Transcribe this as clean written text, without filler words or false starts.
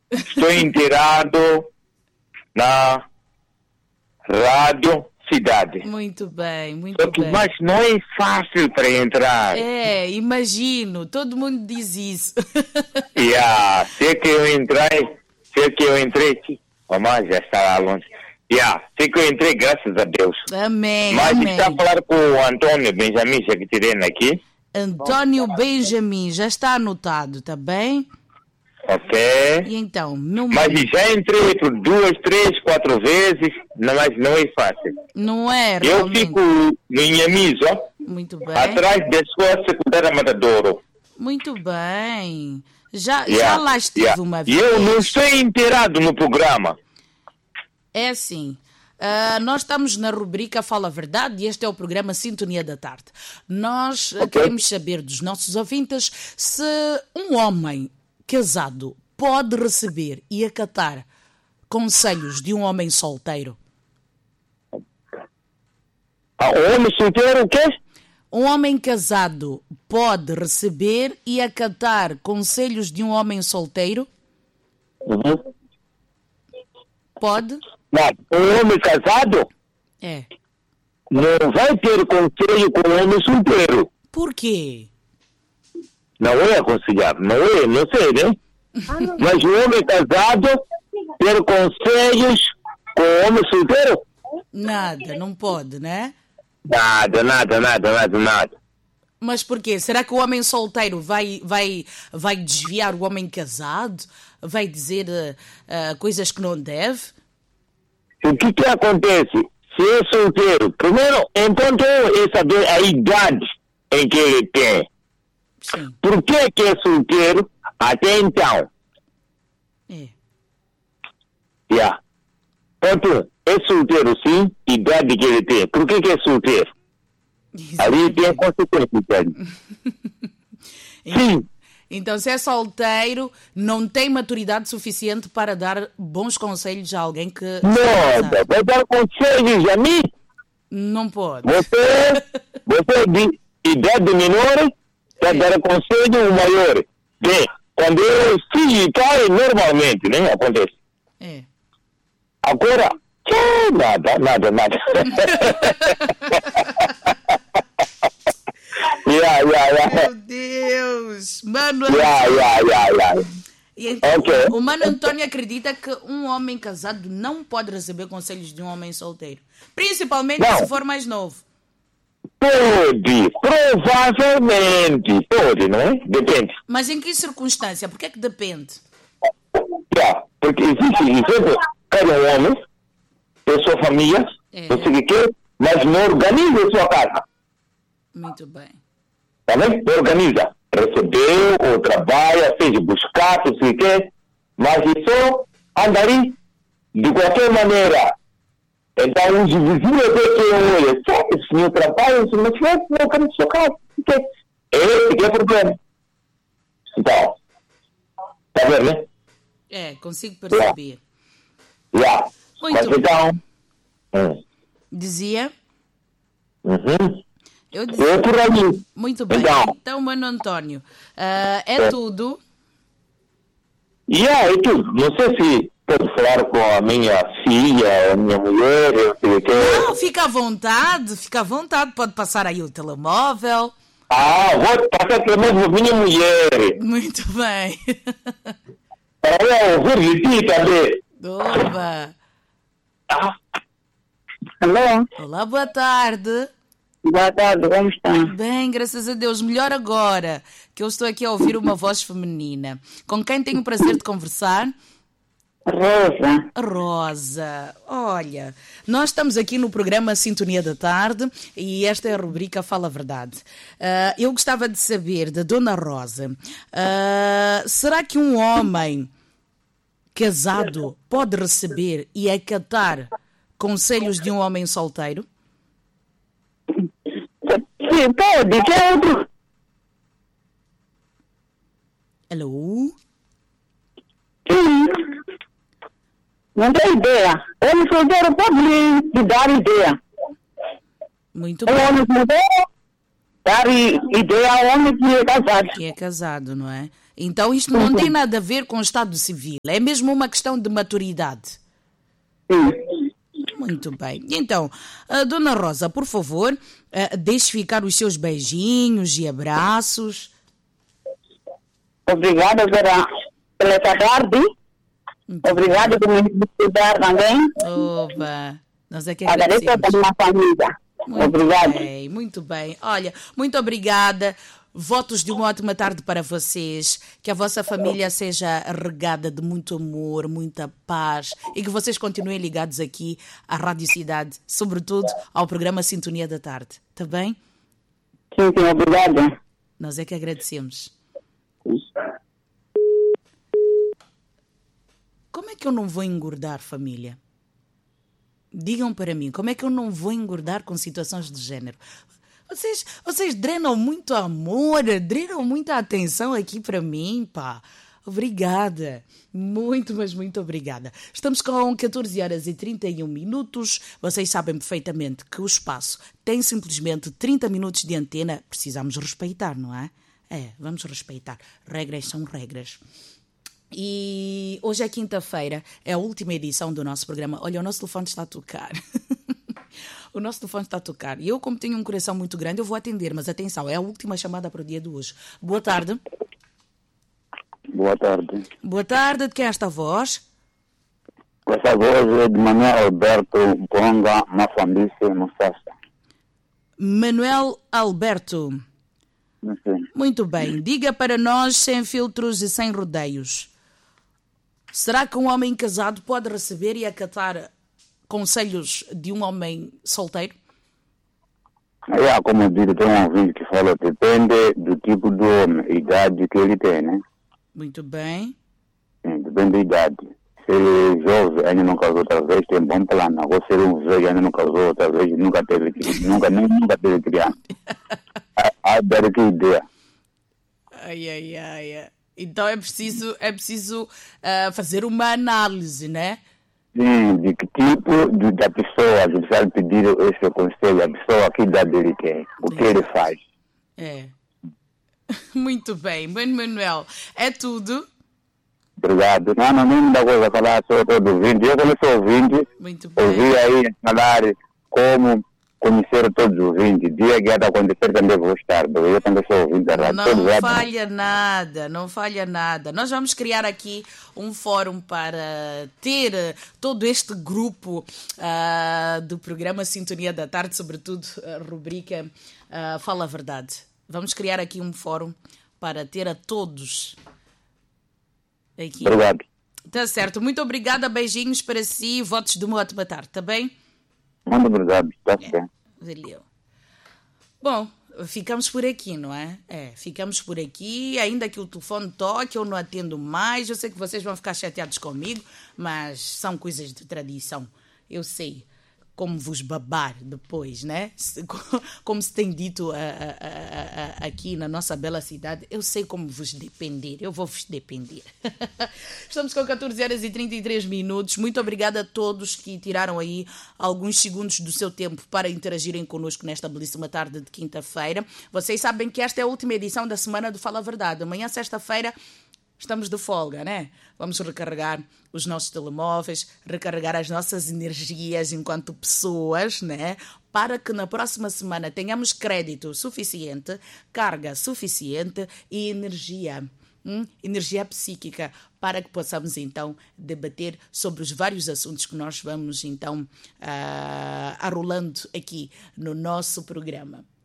Estou inteirado na Rádio Cidade. Muito bem, muito Só que, bem. mas não é fácil para entrar. Imagino, todo mundo diz isso. Se que eu entrei, mas já está lá longe. Se que eu entrei, graças a Deus. Amém, Mas amém. está a falar com o Antônio Benjamin, já que tirei aqui. Antônio Benjamin, já está anotado, tá bem? Ok. E então, Mas já entrei por 2, 3, 4 vezes, mas não é fácil. Não é, Eu realmente. fico em Nhamiso, Muito bem. atrás da escola secundária Matadouro. Muito bem. Já lá estive uma E vez. eu não estou inteirado no programa. É assim, nós estamos na rubrica Fala a Verdade e este é o programa Sintonia da Tarde. Nós queremos saber dos nossos ouvintes se um homem casado pode receber e acatar conselhos de um homem solteiro. O homem solteiro, o quê? Um homem casado pode receber e acatar conselhos de um homem solteiro? Uhum. Pode? Não, um homem casado É. não vai ter conselho com um homem solteiro. Por quê? Não é aconselhável, não sei, né? Mas o homem casado ter conselhos com o homem solteiro? Nada, não pode, né? Nada. Mas porquê? Será que o homem solteiro vai desviar o homem casado? Vai dizer coisas que não deve? O que acontece? Se é solteiro, primeiro, enquanto é saber a idade em que ele tem. Sim. Por que é solteiro até então? Ponto. É solteiro, sim, idade que ele tem. Por que é solteiro? Ali tem consequências. Sim. Então, se é solteiro, não tem maturidade suficiente para dar bons conselhos a alguém que... Não, vai dar conselhos a mim. Não pode. Você de idade menor, vai dar conselho maior. Bem, quando eu filho cai, normalmente, né? Acontece. Agora, nada. Meu Deus! Mano, E então, o Mano Antônio acredita que um homem casado não pode receber conselhos de um homem solteiro. Principalmente se for mais novo. Pode, provavelmente. Pode, não é? Depende. Mas em que circunstância? Por que é que depende? Porque existe cada homem tem sua família, não sei o que, mas não organiza a sua casa. Muito bem. Tá bem? Não organiza. Recebeu ou trabalha, seja buscar, não sei o que, mas isso anda ali de qualquer maneira. Então, os vizinhos olham, esse senhor trabalha, mas não quer na sua casa. Esse que é o problema. Então, tá vendo, né? Consigo perceber. Mas então... Dizia? Eu dizia por ali. Muito bem. Então, Mano Antônio, tudo? É tudo. Não sei se pode falar com a minha filha, a minha mulher, eu sei o que. Não, fica à vontade. Pode passar aí o telemóvel. Vou passar o telemóvel para a minha mulher. Muito bem. Para eu ouvir de ti também. Opa! Alô? Olá, boa tarde. Boa tarde, como está? Bem, graças a Deus. Melhor agora que eu estou aqui a ouvir uma voz feminina. Com quem tenho o prazer de conversar? Rosa. Olha, nós estamos aqui no programa Sintonia da Tarde e esta é a rubrica Fala a Verdade. Eu gostava de saber da Dona Rosa, será que um homem casado pode receber e acatar conselhos de um homem solteiro? Sim, pode. Que é outro? Alô? Sim. Não tem ideia. Homem solteiro pode lhe dar ideia. Muito bem. Homem solteiro dar ideia ao homem que é casado. Que é casado, não é? Então isto não tem nada a ver com o Estado Civil, é mesmo uma questão de maturidade. Sim. Muito bem. Então, Dona Rosa, por favor, deixe ficar os seus beijinhos e abraços. Obrigada pela essa tarde. Obrigada por me estudar também. Oba, nós é que Agradeço a agradecemos. minha família. Obrigada. Bem, muito bem. Olha, muito obrigada. Votos de uma ótima tarde para vocês. Que a vossa família seja regada de muito amor, muita paz e que vocês continuem ligados aqui à Rádio Cidade, sobretudo ao programa Sintonia da Tarde. Está bem? Sim, obrigada. Nós é que agradecemos. Como é que eu não vou engordar, família? Digam para mim, como é que eu não vou engordar com situações de género? Vocês drenam muito amor, drenam muita atenção aqui para mim, pá. Obrigada. Muito, mas muito obrigada. Estamos com 14 horas e 31 minutos. Vocês sabem perfeitamente que o espaço tem simplesmente 30 minutos de antena. Precisamos respeitar, não é? Vamos respeitar. Regras são regras. E hoje é quinta-feira, é a última edição do nosso programa. Olha, o nosso telefone está a tocar. O nosso telefone está a tocar. E eu, como tenho um coração muito grande, eu vou atender. Mas atenção, é a última chamada para o dia de hoje. Boa tarde. Boa tarde. Boa tarde. De quem é esta voz? Essa voz é de Manuel Alberto Bonga Mafambice Mussasa. Manuel Alberto. Sim. Muito bem. Diga para nós, sem filtros e sem rodeios. Será que um homem casado pode receber e acatar conselhos de um homem solteiro? Como eu digo, tem um ouvinte que fala, depende do tipo do homem, idade que ele tem, né? Muito bem. Sim, depende da idade. Se ele é jovem, ainda não casou outra vez, tem bom plano. Agora se ele é um velho, ainda não casou outra vez, nunca teve criança. A dar que ideia. Ai. Então é preciso fazer uma análise, né? Sim, de que tipo da pessoa que precisa pedir esse conselho, a pessoa que idade ele tem, o que ele faz. Muito bem. Bem, Manuel, é tudo? Obrigado. Não dá coisa a falar sobre todo ouvinte. Eu, como sou ouvinte, ouvi aí falar como conhecer todos os ouvintes. Dia que há de acontecer também vou estar. Eu também sou ouvinte da rádio. Não falha nada. Nós vamos criar aqui um fórum para ter todo este grupo do programa Sintonia da Tarde, sobretudo a rubrica Fala a Verdade. Vamos criar aqui um fórum para ter a todos aqui. Obrigado. Tá certo. Muito obrigada. Beijinhos para si. Votos de uma ótima tarde. Tá bem? Muito obrigado. Está bem. Valeu. Bom, ficamos por aqui, não é? Ficamos por aqui. Ainda que o telefone toque, eu não atendo mais. Eu sei que vocês vão ficar chateados comigo, mas são coisas de tradição. Eu sei como vos babar depois, né? Como se tem dito aqui na nossa bela cidade, eu sei como vos depender, eu vou vos depender. Estamos com 14 horas e 33 minutos. Muito obrigada a todos que tiraram aí alguns segundos do seu tempo para interagirem connosco nesta belíssima tarde de quinta-feira. Vocês sabem que esta é a última edição da semana do Fala a Verdade. Amanhã, sexta-feira, estamos de folga, né? Vamos recarregar os nossos telemóveis, recarregar as nossas energias enquanto pessoas, né? Para que na próxima semana tenhamos crédito suficiente, carga suficiente e energia psíquica para que possamos então debater sobre os vários assuntos que nós vamos então arrolando aqui no nosso programa.